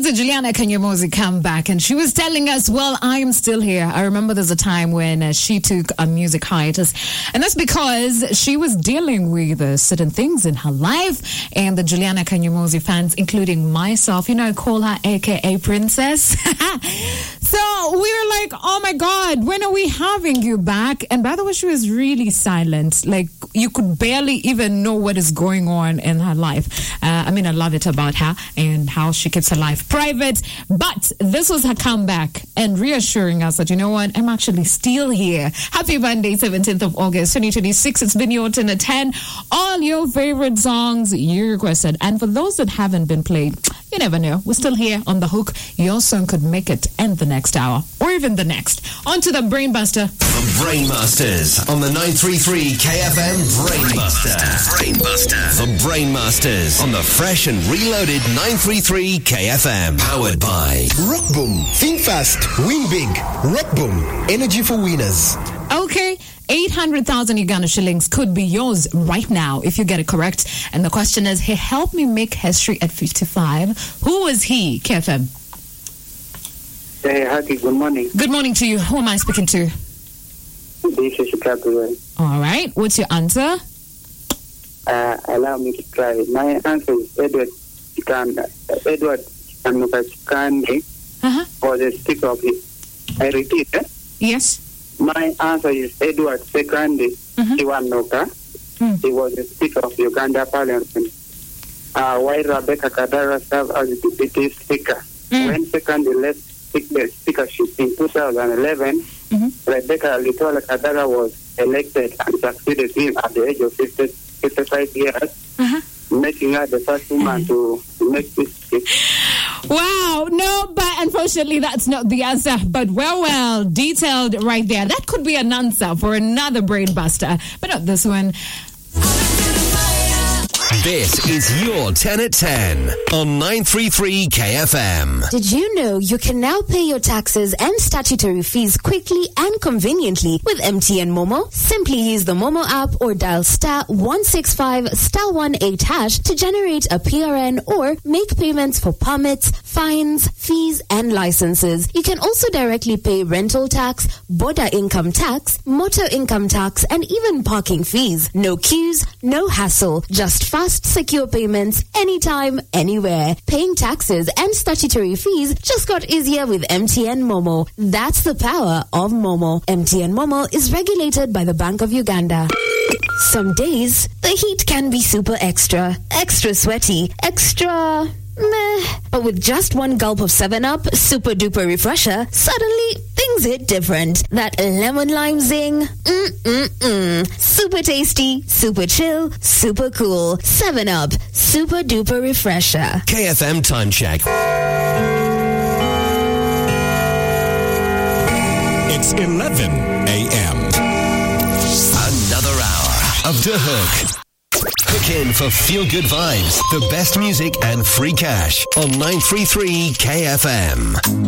the Juliana Kanyomozi come back, and she was telling us, well, I am still here. I remember there's a time when she took a music hiatus, and that's because she was dealing with certain things in her life. And the Juliana Kanyomozi fans, including myself, I call her AKA Princess. So we were like, oh my God, when are we having you back? And by the way, she was really silent. Like, you could barely even know what is going on in her life. I love it about her and how she keeps her life private. But this was her comeback and reassuring us that, you know what, I'm actually still here. Happy Monday, 17th of August, 2026. It's been your 10 at 10. All your favorite songs you requested. And for those that haven't been played, you never know. We're still here on the hook. Your song could make it in the next hour or even the next. On to the Brainbuster. The Brainmasters on the 933 KFM Brainbuster. The Brainmasters on the fresh and reloaded 933 KFM. Powered by Rock Boom. Think fast, win big. Rock Boom. Energy for winners. Okay. 800,000 Uganda shillings could be yours right now if you get it correct. And the question is, he helped me make history at 55. Who was he, KFM? Hey, Haki, good morning. Good morning to you. Who am I speaking to? This is Gabriel. All right. What's your answer? Allow me to try. My answer is Edward Chikanda. Edward Chikanda was the speaker of it. I repeat, Yes. My answer is Edward Sekandi Kiwanuka. He was the Speaker of Uganda Parliament. While Rebecca Kadara served as the Deputy Speaker. When Sekandi left the speakership in 2011, Rebecca Litola Kadara was elected and succeeded him at the age of 55 years, making her the first woman to make this speech. Wow, no, but unfortunately that's not the answer. But well, detailed right there. That could be an answer for another Brainbuster, but not this one. This is your 10 at 10 on 933 KFM. Did you know you can now pay your taxes and statutory fees quickly and conveniently with MTN Momo? Simply use the Momo app or dial star 165 star 18 hash to generate a PRN or make payments for permits, fines, fees, and licenses. You can also directly pay rental tax, border income tax, motor income tax, and even parking fees. No queues, no hassle, just fast, secure payments anytime, anywhere. Paying taxes and statutory fees just got easier with MTN Momo. That's the power of Momo. MTN Momo is regulated by the Bank of Uganda. Some days, the heat can be super extra sweaty, extra meh. But with just one gulp of 7-Up, super duper refresher, suddenly things hit different. That lemon lime zing, super tasty, super chill, super cool. 7-Up, super duper refresher. KFM time check. It's 11 a.m. Another hour of The Hook. Hook in for feel-good vibes, the best music and free cash on 933 KFM.